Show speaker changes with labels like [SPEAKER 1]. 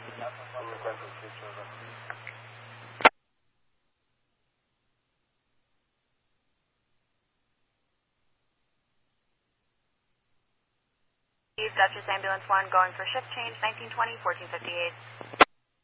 [SPEAKER 1] Dutchess Ambulance 1 going for shift change 1920 1458.